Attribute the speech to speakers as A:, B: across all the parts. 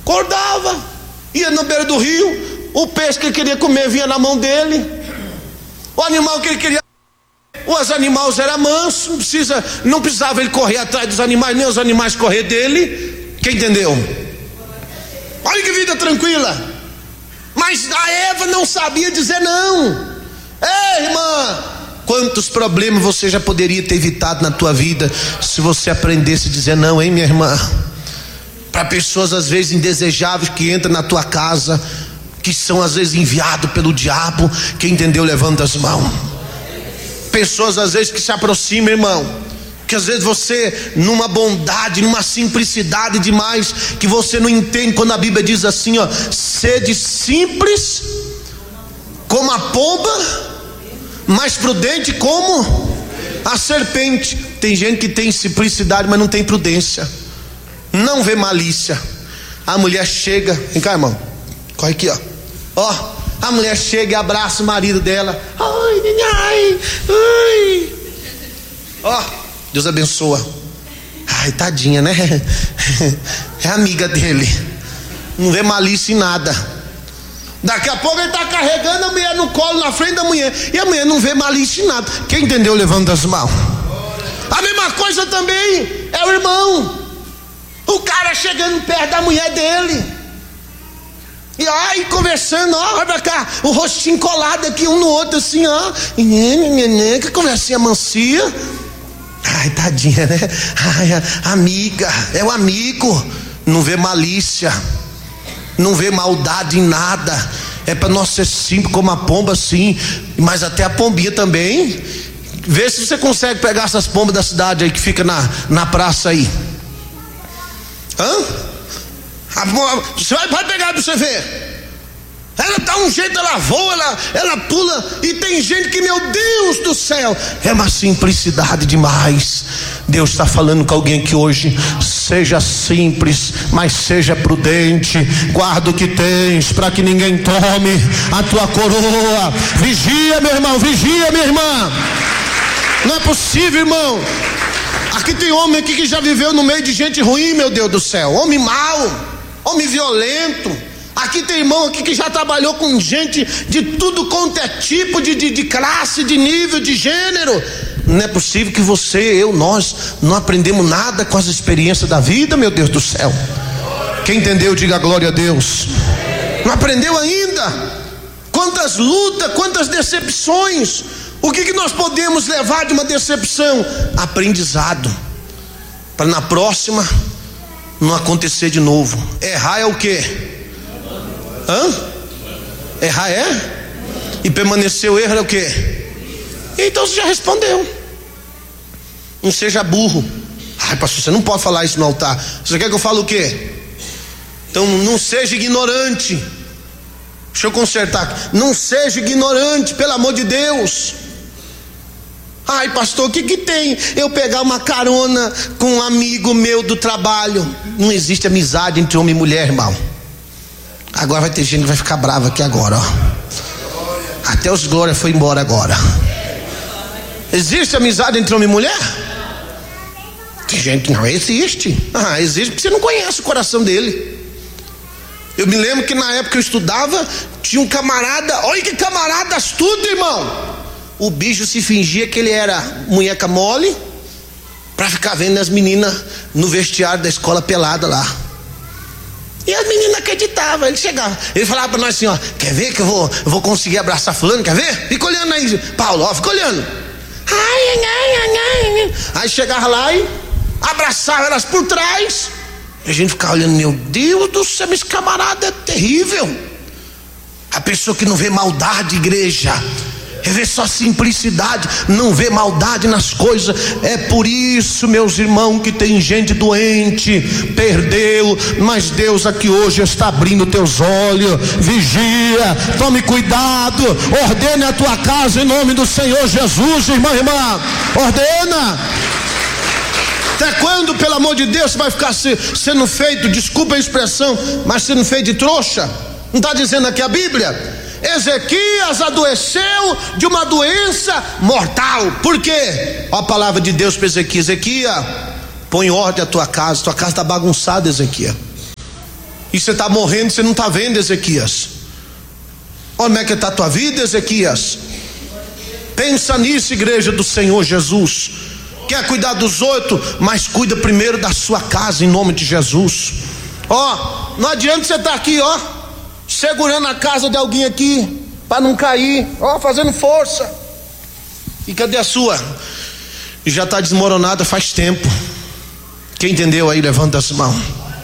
A: Acordava, ia na beira do rio, o peixe que ele queria comer vinha na mão dele, o animal que ele queria, os animais eram mansos, não precisava ele correr atrás dos animais, nem os animais correr dele. Quem entendeu? Olha que vida tranquila. Mas a Eva não sabia dizer não. Ei, irmã, quantos problemas você já poderia ter evitado na tua vida se você aprendesse a dizer não, hein, minha irmã? Para pessoas às vezes indesejáveis que entram na tua casa, que são às vezes enviados pelo diabo. Quem entendeu, levanta as mãos. Pessoas às vezes que se aproximam, irmão, que às vezes você, numa bondade, numa simplicidade demais, que você não entende quando a Bíblia diz assim, ó: sede simples como a pomba, mais prudente como a serpente. Tem gente que tem simplicidade, mas não tem prudência, não vê malícia. A mulher chega, vem cá, irmão, corre aqui, ó, a mulher chega e abraça o marido dela. Ai, ó, Deus abençoa. Ai, tadinha, né? É amiga dele, não vê malícia em nada. Daqui a pouco ele está carregando a mulher no colo na frente da mulher, e a mulher não vê malícia em nada. Quem entendeu, levanta as mãos. A mesma coisa também é o irmão, o cara chegando perto da mulher dele, e aí conversando, ó, olha pra cá, o rostinho colado aqui um no outro assim, ó, que conversinha mansia. Ai, tadinha, né? Ai, amiga, é o amigo. Não vê malícia, não vê maldade em nada. É para nós ser simples como a pomba, sim, mas até a pombinha também. Vê se você consegue pegar essas pombas da cidade aí que fica na praça aí. Você vai pegar para você ver. Ela dá um jeito, ela voa, ela pula. E tem gente que, meu Deus do céu, é uma simplicidade demais. Deus está falando com alguém aqui hoje: seja simples, mas seja prudente. Guarda o que tens, para que ninguém tome a tua coroa. Vigia, meu irmão, vigia, minha irmã. Não é possível, irmão. Aqui tem homem aqui que já viveu no meio de gente ruim, meu Deus do céu. Homem mau, homem violento. Aqui tem irmão aqui que já trabalhou com gente de tudo quanto é tipo, de classe, de nível, de gênero. Não é possível que você, nós não aprendemos nada com as experiências da vida, meu Deus do céu. Quem entendeu, diga glória a Deus. Não aprendeu ainda? Quantas lutas, quantas decepções. O que nós podemos levar de uma decepção? Aprendizado, para na próxima não acontecer de novo. Errar é o quê? Errar é? E permanecer o erro é o quê? Então você já respondeu. Não seja burro. Ai, pastor, você não pode falar isso no altar. Você quer que eu fale o quê? Então não seja ignorante. Deixa eu consertar. Não seja ignorante, pelo amor de Deus. Ai, pastor, o que tem eu pegar uma carona com um amigo meu do trabalho? Não existe amizade entre homem e mulher, irmão. Agora vai ter gente que vai ficar brava aqui agora, ó. Até os glória foi embora agora. Existe amizade entre homem e mulher? Tem gente que não existe. Existe porque você não conhece o coração dele. Eu me lembro que na época que eu estudava, tinha um camarada, olha que camarada astuto, irmão. O bicho se fingia que ele era munheca mole, para ficar vendo as meninas no vestiário da escola pelada lá. E as meninas acreditavam. Ele chegava, ele falava para nós assim, ó: quer ver que eu vou conseguir abraçar fulano? Quer ver? Fica olhando aí, Paulo, ó, fica olhando. Aí chegava lá e abraçava elas por trás. E a gente ficava olhando, meu Deus do céu, esse camarada é terrível. A pessoa que não vê maldade, igreja, vê só simplicidade, não vê maldade nas coisas. É por isso, meus irmãos, que tem gente doente, perdeu, mas Deus aqui hoje está abrindo teus olhos. Vigia, tome cuidado, ordene a tua casa em nome do Senhor Jesus, irmã, ordena. Até quando, pelo amor de Deus, você vai ficar sendo feito, desculpa a expressão, mas sendo feito de trouxa? Não está dizendo aqui a Bíblia? Ezequias adoeceu de uma doença mortal. Por quê? Olha a palavra de Deus para Ezequias: Ezequias, põe ordem a tua casa está bagunçada, Ezequias. E você está morrendo, você não está vendo, Ezequias. Olha como é que está a tua vida, Ezequias. Pensa nisso, igreja do Senhor Jesus. Quer cuidar dos outros, mas cuida primeiro da sua casa, em nome de Jesus. Ó, não adianta você estar aqui, ó, segurando a casa de alguém aqui, para não cair, ó, fazendo força. E cadê a sua? Já está desmoronada faz tempo. Quem entendeu aí, levanta as mãos.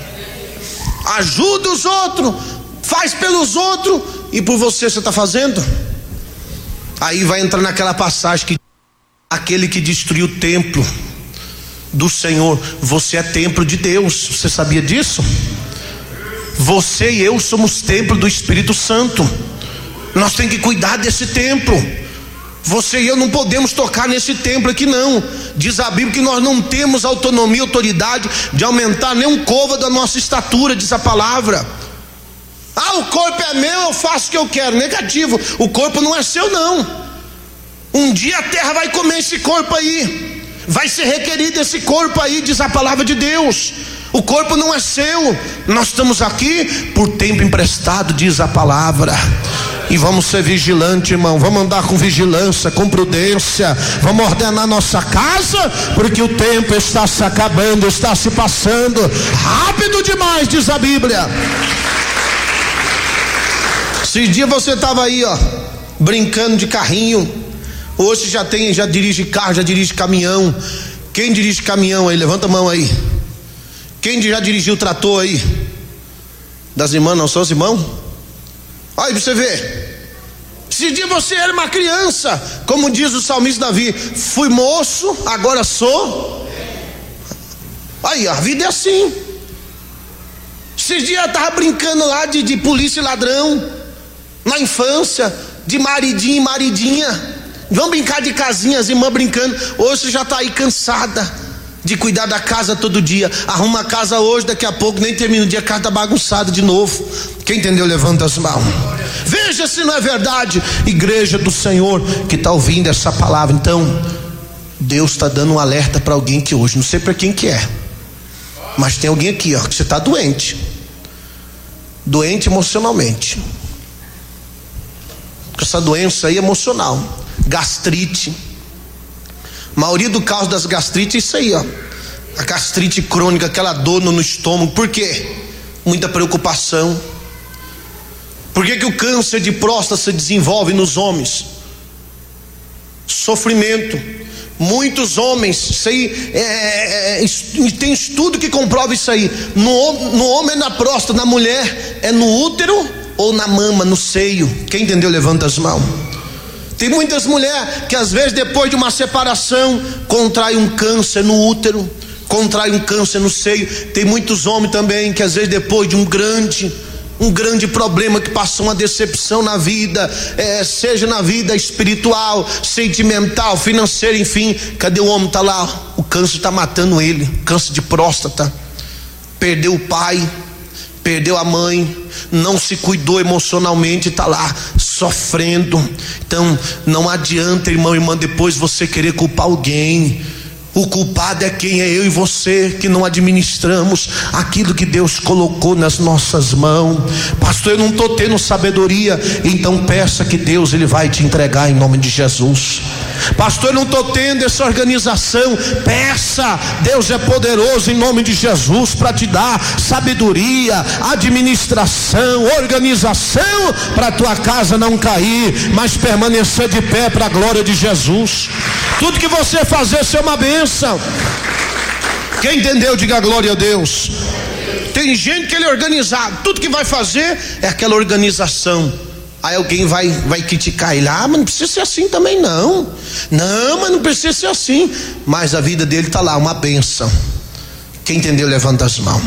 A: Ajuda os outros, faz pelos outros, e por você está fazendo? Aí vai entrar naquela passagem que aquele que destruiu o templo do Senhor, você é templo de Deus. Você sabia disso? Você e eu somos templo do Espírito Santo. Nós temos que cuidar desse templo. Você e eu não podemos tocar nesse templo aqui, não. Diz a Bíblia que nós não temos autonomia e autoridade de aumentar nem um côvado da nossa estatura, diz a palavra. Ah, o corpo é meu, eu faço o que eu quero. Negativo, o corpo não é seu, não. Um dia a terra vai comer esse corpo aí, vai ser requerido esse corpo aí, diz a palavra de Deus. O corpo não é seu. Nós estamos aqui por tempo emprestado, diz a palavra. E vamos ser vigilantes, irmão. Vamos andar com vigilância, com prudência. Vamos ordenar nossa casa, porque o tempo está se acabando, está se passando rápido demais, diz a Bíblia. Esses dias você estava aí, ó, brincando de carrinho. Hoje já dirige carro, já dirige caminhão. Quem dirige caminhão aí? Levanta a mão aí. Quem já dirigiu trator aí? Das irmãs, não são os irmãos? Olha pra você ver. Esse dia você era uma criança, como diz o salmista Davi: fui moço, agora sou. Aí a vida é assim. Esses dias eu estava brincando lá de polícia e ladrão, na infância, de maridinho e maridinha. Vamos brincar de casinha, as irmãs brincando. Hoje você já está aí cansada de cuidar da casa todo dia. Arruma a casa hoje, daqui a pouco nem termina o dia, a casa está bagunçada de novo. Quem entendeu, levanta as mãos. Veja se não é verdade, igreja do Senhor que está ouvindo essa palavra. Então Deus está dando um alerta para alguém que hoje, não sei para quem que é, mas tem alguém aqui, ó, que você está doente emocionalmente, com essa doença aí emocional, gastrite. A maioria do caso das gastrites é isso aí, ó, a gastrite crônica, aquela dor no estômago. Por quê? Muita preocupação. Por que o câncer de próstata se desenvolve nos homens? Sofrimento. Muitos homens, isso aí tem estudo que comprova isso aí. No homem é na próstata, na mulher é no útero ou na mama, no seio. Quem entendeu, levanta as mãos. Tem muitas mulheres que às vezes depois de uma separação contrai um câncer no útero, contrai um câncer no seio. Tem muitos homens também que às vezes depois de um grande problema, que passou uma decepção na vida, seja na vida espiritual, sentimental, financeira, enfim, cadê o homem? Está lá, o câncer está matando ele, câncer de próstata. Perdeu o pai, perdeu a mãe, não se cuidou emocionalmente, está lá sofrendo. Então não adianta, irmão e irmã, depois você querer culpar alguém. O culpado é quem? É eu e você, que não administramos aquilo que Deus colocou nas nossas mãos. Pastor, eu não estou tendo sabedoria. Então peça que Deus, Ele vai te entregar em nome de Jesus. Pastor, eu não estou tendo essa organização. Peça, Deus é poderoso em nome de Jesus para te dar sabedoria, administração, organização, para a tua casa não cair, mas permanecer de pé para a glória de Jesus. Tudo que você fazer ser uma bênção. Quem entendeu, diga glória a Deus. Tem gente que ele é organizado, tudo que vai fazer é aquela organização. Aí alguém vai criticar ele: ah, mas não precisa ser assim também, não, mas não precisa ser assim. Mas a vida dele está lá, uma bênção. Quem entendeu, levanta as mãos.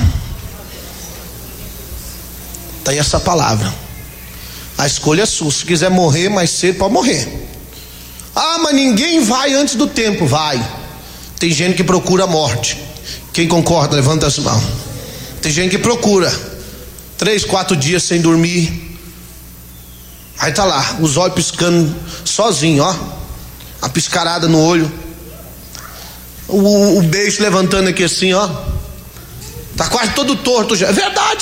A: Está aí essa palavra. A escolha é sua. Se quiser morrer mais cedo, pode morrer. Ah, mas ninguém vai antes do tempo. Vai. Tem gente que procura a morte. Quem concorda, levanta as mãos. Tem gente que procura 3, 4 dias sem dormir. Aí tá lá, os olhos piscando sozinho, ó, a piscarada no olho, o beijo levantando aqui assim, ó, tá quase todo torto já. É verdade.